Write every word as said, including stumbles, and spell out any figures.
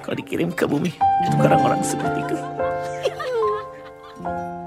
kalau dikirim ke bumi untuk orang-orang seperti itu.